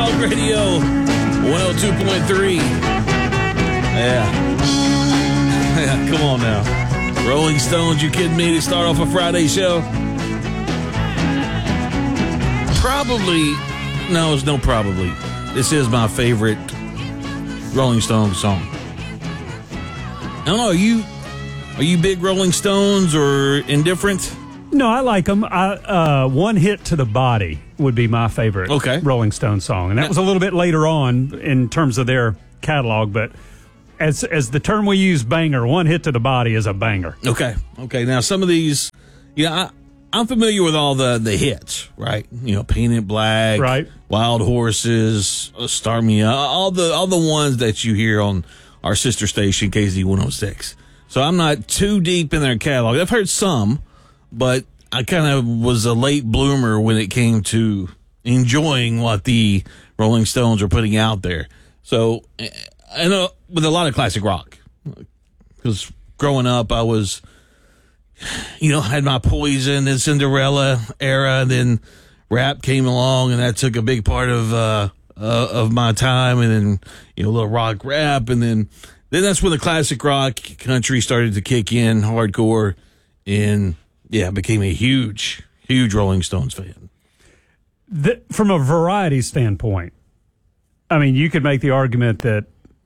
Talk Radio 102.3. Yeah, come on now. Rolling Stones, you kidding me? To start off a Friday show? Probably. No, it's no probably. This is my favorite Rolling Stones song. I don't know, are you big Rolling Stones or indifferent? No, I like them. One Hit to the Body would be my favorite Rolling Stone song. And that was a little bit later on in terms of their catalog, but as the term we use, banger, One Hit to the Body is a banger. Okay. Now, some of these, I'm familiar with all the hits, right? Painted Black, right? Wild Horses, Start Me Up, all the ones that you hear on our sister station, KZ106. So I'm not too deep in their catalog. I've heard some, but I kind of was a late bloomer when it came to enjoying what the Rolling Stones are putting out there. So I know with a lot of classic rock, because growing up I was, had my Poison and Cinderella era, and then rap came along, and that took a big part of my time, and then a little rock rap, and then that's when the classic rock country started to kick in hardcore, and became a huge Rolling Stones fan. From a variety standpoint, I mean, you could make the argument that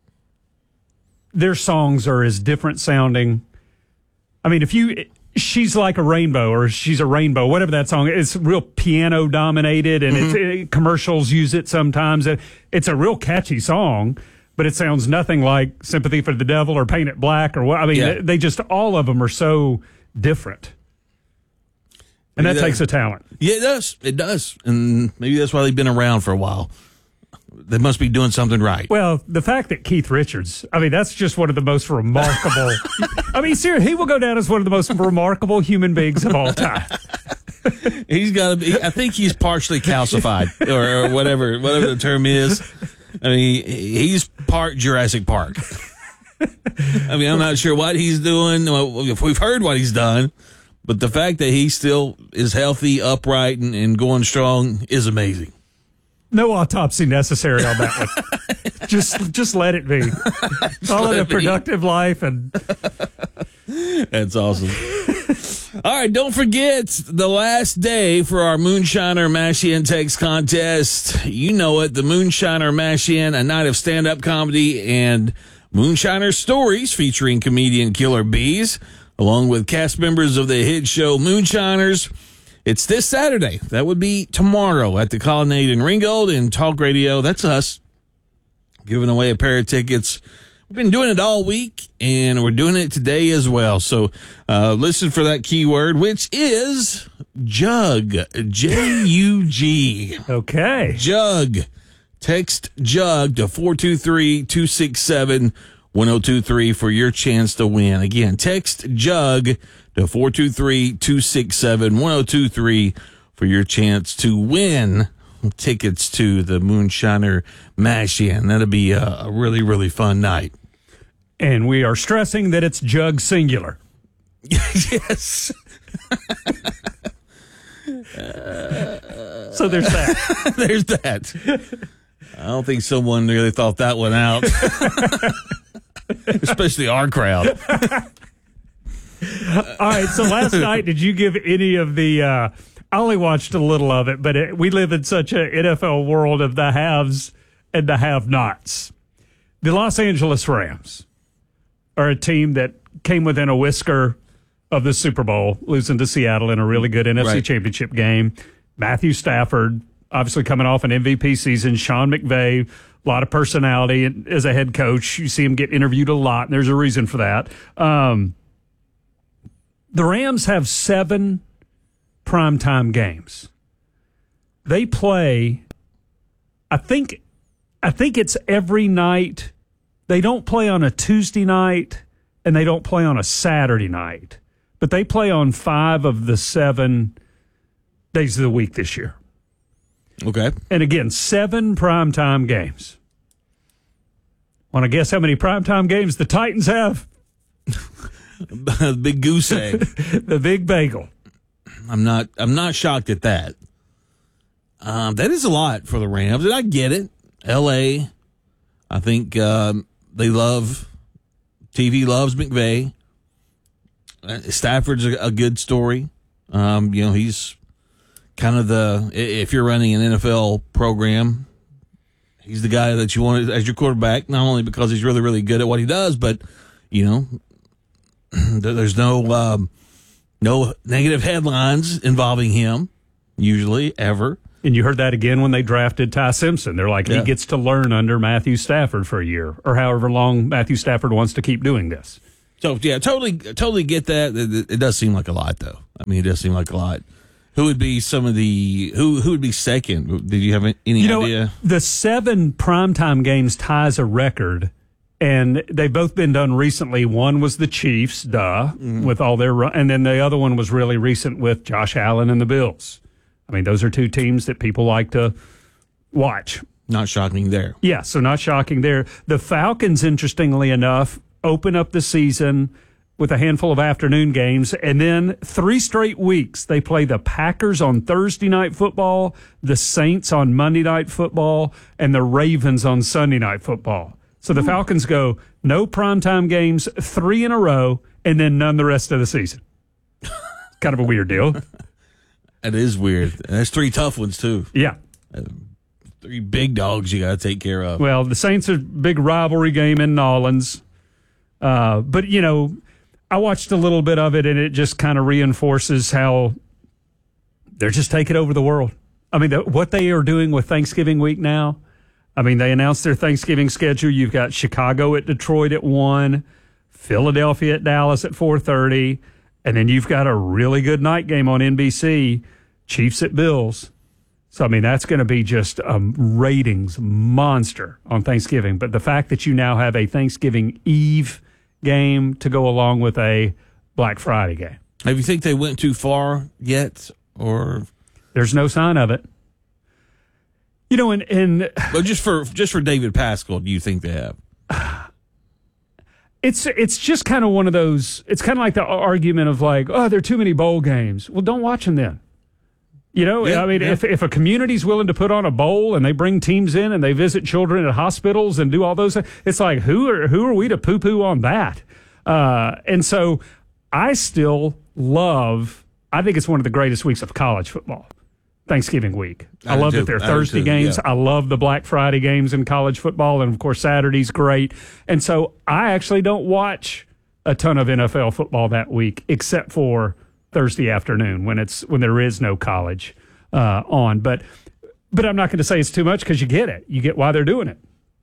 their songs are as different sounding. I mean, She's Like a Rainbow, or She's a Rainbow, whatever that song is, real piano dominated, and commercials use it sometimes. It's a real catchy song, but it sounds nothing like Sympathy for the Devil or Paint It Black or what. I mean, they just, all of them are so different. And that takes a talent. Yeah, it does. It does. And maybe that's why they've been around for a while. They must be doing something right. Well, the fact that Keith Richards, I mean, that's just one of the most remarkable. I mean, seriously, he will go down as one of the most remarkable human beings of all time. He's got to be, I think he's partially calcified or whatever the term is. I mean, he's part Jurassic Park. I mean, I'm not sure what he's doing. If we've heard what he's done, but the fact that he still is healthy, upright, and going strong is amazing. No autopsy necessary on that one. just let it be. Call it a productive life. And that's awesome. All right, don't forget the last day for our Moonshiner Mash-In Text contest. You know it, the Moonshiner Mash-In, a night of stand-up comedy and Moonshiner stories featuring comedian Killer Bees, along with cast members of the hit show Moonshiners. It's this Saturday. That would be tomorrow at the Colonnade in Ringgold and Talk Radio. That's us giving away a pair of tickets. We've been doing it all week, and we're doing it today as well. So listen for that keyword, which is Jug. J-U-G. Okay. Jug. Text Jug to 423-267-1023 for your chance to win. Again, text Jug to 423-267-1023 for your chance to win tickets to the Moonshiner Mash-In. That'll be a really, really fun night. And we are stressing that it's Jug singular. Yes. So there's that. There's that. I don't think someone really thought that one out. Especially our crowd. All right, so last night, did you give any of the I only watched a little of it, but we live in such an NFL world of the haves and the have-nots. The Los Angeles Rams are a team that came within a whisker of the Super Bowl, losing to Seattle in a really good NFC Championship game. Matthew Stafford, obviously coming off an MVP season. Sean McVay, a lot of personality as a head coach. You see him get interviewed a lot, and there's a reason for that. The Rams have 7 primetime games. They play, I think it's every night. They don't play on a Tuesday night, and they don't play on a Saturday night. But they play on 5 of the 7 days of the week this year. Okay. And again, 7 primetime games. Want to guess how many primetime games the Titans have? The big goose egg. The big bagel. I'm not shocked at that. That is a lot for the Rams, and I get it. L.A., I think TV loves McVay. Stafford's a good story. He's kind of if you're running an NFL program, he's the guy that you want as your quarterback, not only because he's really, really good at what he does, but, there's no negative headlines involving him, usually, ever. And you heard that again when they drafted Ty Simpson. They're like, he gets to learn under Matthew Stafford for a year, or however long Matthew Stafford wants to keep doing this. So, yeah, totally get that. It does seem like a lot, though. I mean, it does seem like a lot. Who would be who would be second? Did you have any idea? The 7 primetime games ties a record, and they've both been done recently. One was the Chiefs, with all their and then the other one was really recent with Josh Allen and the Bills. I mean, those are 2 teams that people like to watch. Not shocking there. Yeah, so not shocking there. The Falcons, interestingly enough, open up the season with a handful of afternoon games, and then 3 straight weeks they play the Packers on Thursday Night Football, the Saints on Monday Night Football, and the Ravens on Sunday Night Football. So the Falcons go no primetime games, 3 in a row, and then none the rest of the season. Kind of a weird deal. It is weird. And that's 3 tough ones, too. Yeah. 3 big dogs you got to take care of. Well, the Saints are a big rivalry game in Nolans. But, I watched a little bit of it, and it just kind of reinforces how they're just taking over the world. I mean, what they are doing with Thanksgiving week now, I mean, they announced their Thanksgiving schedule. You've got Chicago at Detroit at 1, Philadelphia at Dallas at 4:30, and then you've got a really good night game on NBC, Chiefs at Bills. So, I mean, that's going to be just a ratings monster on Thanksgiving. But the fact that you now have a Thanksgiving Eve game to go along with a Black Friday game. Have you think they went too far yet, or there's no sign of it? Well, just for David Pascal, do you think they have? It's just kind of one of those. It's kind of like the argument of like, oh, there are too many bowl games. Well, don't watch them then. If a community's willing to put on a bowl and they bring teams in and they visit children at hospitals and do all those things, it's like, who are we to poo-poo on that? And so I still I think it's one of the greatest weeks of college football, Thanksgiving week. I love that they're Thursday games. Yeah. I love the Black Friday games in college football. And, of course, Saturday's great. And so I actually don't watch a ton of NFL football that week except for Thursday afternoon when there is no college on. But I'm not going to say it's too much because you get it. You get why they're doing it.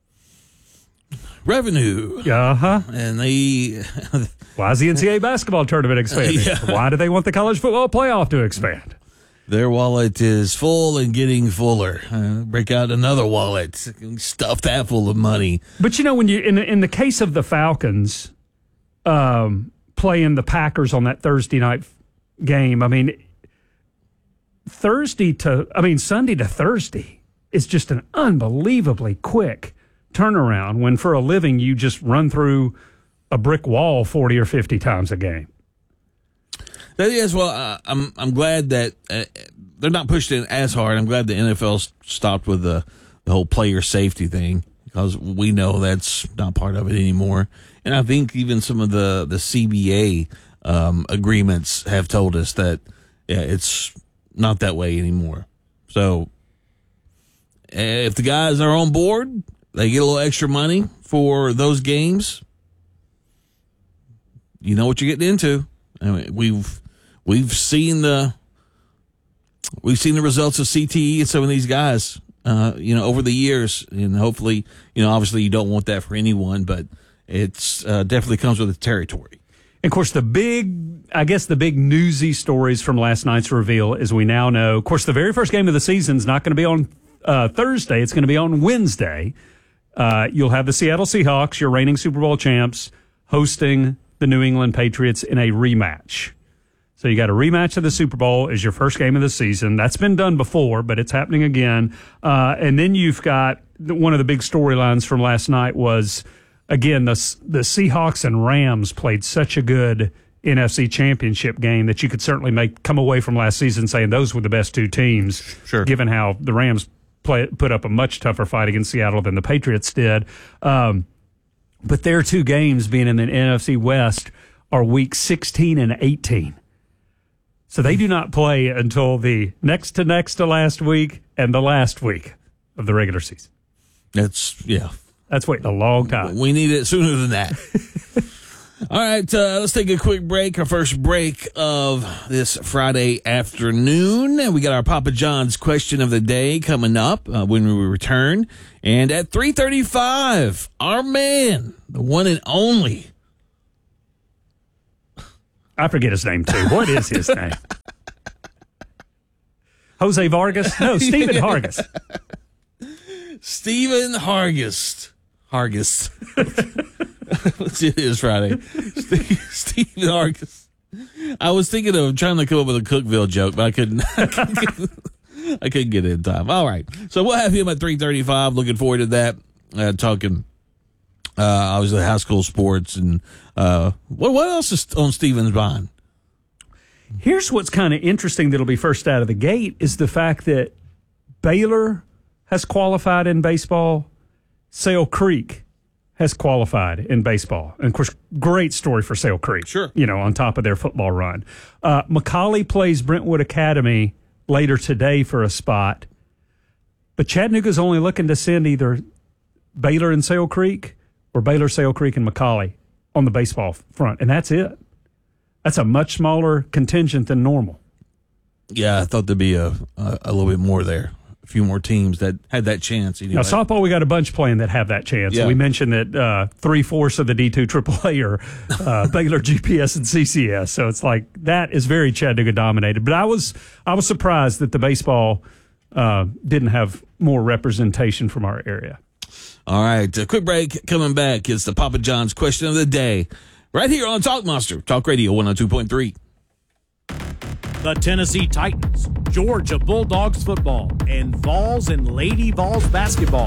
Revenue. Uh-huh. And they... Why is the NCAA basketball tournament expanding? Yeah. Why do they want the college football playoff to expand? Their wallet is full and getting fuller. Break out another wallet. Stuff that full of money. But, when you in the case of the Falcons playing the Packers on that Thursday night game, I mean, Sunday to Thursday is just an unbelievably quick turnaround when for a living you just run through a brick wall 40 or 50 times a game. That is, well, I'm glad that they're not pushing it as hard. I'm glad the NFL stopped with the whole player safety thing because we know that's not part of it anymore. And I think even some of the CBA agreements have told us that it's not that way anymore. So if the guys are on board, they get a little extra money for those games. You know what you're getting into. I mean, we've seen the results of CTE and some of these guys, over the years, and hopefully, obviously you don't want that for anyone, but it's definitely comes with the territory. And of course, the big newsy stories from last night's reveal, as we now know, of course, the very first game of the season is not going to be on Thursday. It's going to be on Wednesday. You'll have the Seattle Seahawks, your reigning Super Bowl champs, hosting the New England Patriots in a rematch. So you got a rematch of the Super Bowl as your first game of the season. That's been done before, but it's happening again. And then you've got one of the big storylines from last night was, again, the Seahawks and Rams played such a good NFC Championship game that you could certainly come away from last season saying those were the best 2 teams, sure, given how the Rams put up a much tougher fight against Seattle than the Patriots did. But their two games being in the NFC West are week 16 and 18. So they do not play until the next to last week and the last week of the regular season. That's waiting a long time. We need it sooner than that. All right, let's take a quick break. Our first break of this Friday afternoon. We got our Papa John's question of the day coming up when we return. And at 3:35, our man, the one and only. I forget his name, too. What is his name? Jose Vargas? No, Stephen Hargis. Stephen Hargis. It is Friday. Stephen Hargis. I was thinking of trying to come up with a Cookville joke, but I couldn't. I couldn't get it in time. All right. So we'll have him at 3:35. Looking forward to that. Talking obviously high school sports and what else is on Stephen's mind? Here's what's kind of interesting that'll be first out of the gate is the fact that Baylor has qualified in baseball. Sale Creek has qualified in baseball. And, of course, great story for Sale Creek. Sure. On top of their football run. McCallie plays Brentwood Academy later today for a spot. But Chattanooga's only looking to send either Baylor and Sale Creek or Baylor, Sale Creek, and McCallie on the baseball front. And that's it. That's a much smaller contingent than normal. Yeah, I thought there'd be a little bit more there. A few more teams that had that chance. Anyway. Now, softball, we got a bunch playing that have that chance. Yeah. We mentioned that 3/4 of the D2 AAA are Baylor, GPS, and CCS. So it's like that is very Chattanooga dominated. But I was surprised that the baseball didn't have more representation from our area. All right, a quick break. Coming back, it's the Papa John's question of the day. Right here on Talk Monster, Talk Radio 102.3. The Tennessee Titans, Georgia Bulldogs football, and Vols and Lady Vols basketball.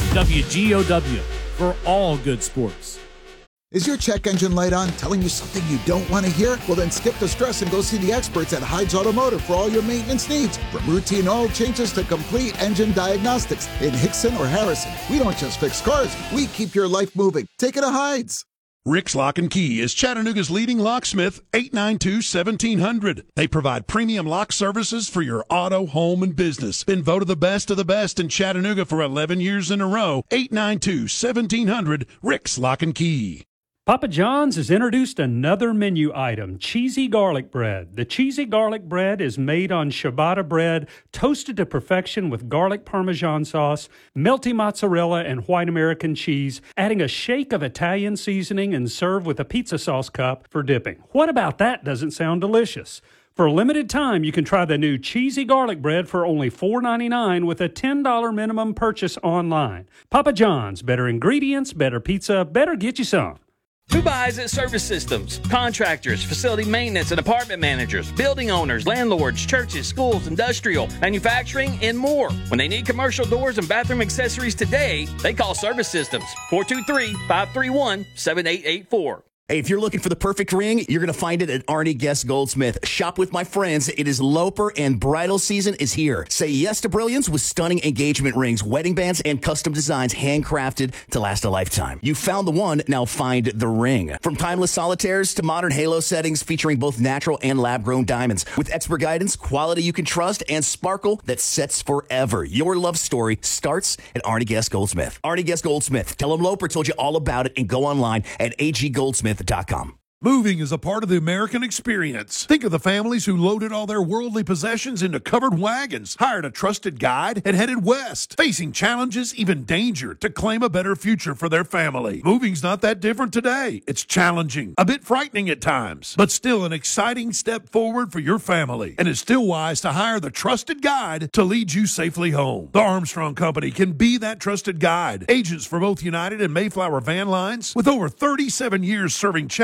WGOW for all good sports. Is your check engine light on, telling you something you don't want to hear? Well, then skip the stress and go see the experts at Hyde's Automotive for all your maintenance needs. From routine oil changes to complete engine diagnostics in Hickson or Harrison. We don't just fix cars, we keep your life moving. Take it to Hyde's. Rick's Lock and Key is Chattanooga's leading locksmith, 892-1700. They provide premium lock services for your auto, home, and business. Been voted the best of the best in Chattanooga for 11 years in a row. 892-1700, Rick's Lock and Key. Papa John's has introduced another menu item, cheesy garlic bread. The cheesy garlic bread is made on ciabatta bread, toasted to perfection with garlic Parmesan sauce, melty mozzarella, and white American cheese, adding a shake of Italian seasoning and serve with a pizza sauce cup for dipping. What about that doesn't sound delicious? For a limited time, you can try the new cheesy garlic bread for only $4.99 with a $10 minimum purchase online. Papa John's, better ingredients, better pizza, better get you some. Who buys at Service Systems? Contractors, facility maintenance and apartment managers, building owners, landlords, churches, schools, industrial, manufacturing, and more. When they need commercial doors and bathroom accessories today, they call Service Systems. 423-531-7884. Hey, if you're looking for the perfect ring, you're going to find it at Arnie Guest Goldsmith. Shop with my friends. It is Loper and bridal season is here. Say yes to brilliance with stunning engagement rings, wedding bands, and custom designs handcrafted to last a lifetime. You found the one, now find the ring. From timeless solitaires to modern halo settings featuring both natural and lab-grown diamonds. With expert guidance, quality you can trust, and sparkle that sets forever. Your love story starts at Arnie Guest Goldsmith. Arnie Guest Goldsmith. Tell them Loper told you all about it and go online at aggoldsmith.com. Moving is a part of the American experience. Think of the families who loaded all their worldly possessions into covered wagons, hired a trusted guide, and headed west, facing challenges, even danger, to claim a better future for their family. Moving's not that different today. It's challenging, a bit frightening at times, but still an exciting step forward for your family. And it's still wise to hire the trusted guide to lead you safely home. The Armstrong Company can be that trusted guide. Agents for both United and Mayflower van lines with over 37 years serving Chattanooga area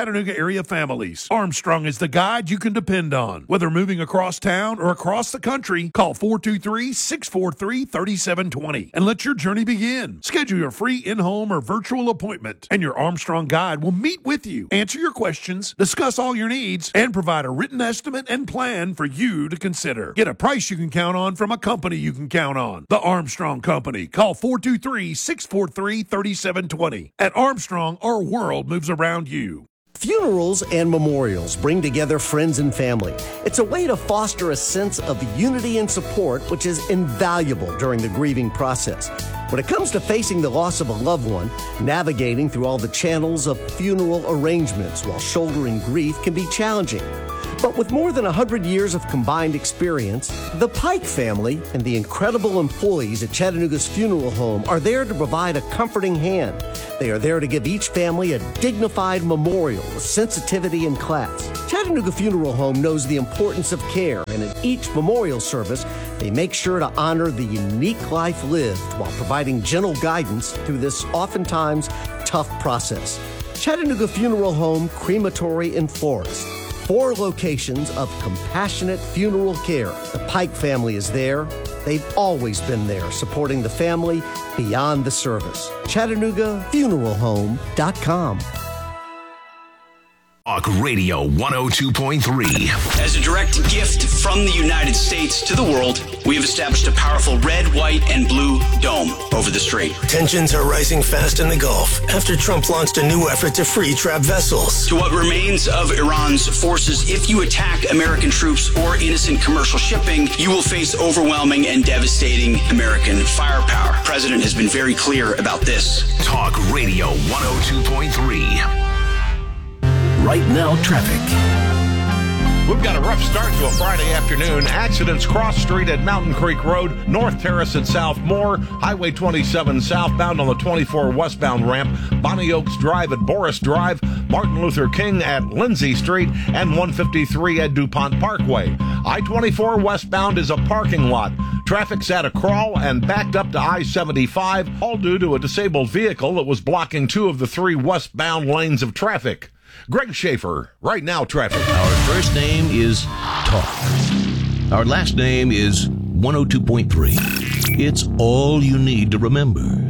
area families. Armstrong is the guide you can depend on. Whether moving across town or across the country, call 423-643-3720 and let your journey begin. Schedule your free in-home or virtual appointment, and your Armstrong guide will meet with you, answer your questions, discuss all your needs, and provide a written estimate and plan for you to consider. Get a price you can count on from a company you can count on. The Armstrong Company. Call 423-643-3720. At Armstrong, our world moves around you. Funerals and memorials bring together friends and family. It's a way to foster a sense of unity and support, which is invaluable during the grieving process. When it comes to facing the loss of a loved one, navigating through all the channels of funeral arrangements while shouldering grief can be challenging. But with more than 100 years of combined experience, the Pike family and the incredible employees at Chattanooga's Funeral Home are there to provide a comforting hand. They are there to give each family a dignified memorial with sensitivity and class. Chattanooga Funeral Home knows the importance of care, and in each memorial service, they make sure to honor the unique life lived while providing gentle guidance through this oftentimes tough process. Chattanooga Funeral Home, Crematory, and Florist. 4 locations of compassionate funeral care. The Pike family is there. They've always been there, supporting the family beyond the service. ChattanoogaFuneralHome.com. Talk Radio 102.3. As a direct gift from the United States to the world, we have established a powerful red, white, and blue dome over the strait. Tensions are rising fast in the Gulf after Trump launched a new effort to free trapped vessels. To what remains of Iran's forces, if you attack American troops or innocent commercial shipping, you will face overwhelming and devastating American firepower. The president has been very clear about this. Talk Radio 102.3. Right now, traffic. We've got a rough start to a Friday afternoon. Accidents cross street at Mountain Creek Road, North Terrace at South Moore, Highway 27 southbound on the 24 westbound ramp, Bonnie Oaks Drive at Boris Drive, Martin Luther King at Lindsay Street, and 153 at DuPont Parkway. I-24 westbound is a parking lot. Traffic's at a crawl and backed up to I-75, all due to a disabled vehicle that was blocking 2 of the 3 westbound lanes of traffic. Greg Schaefer, Right Now Traffic. Our first name is Talk. Our last name is 102.3. It's all you need to remember.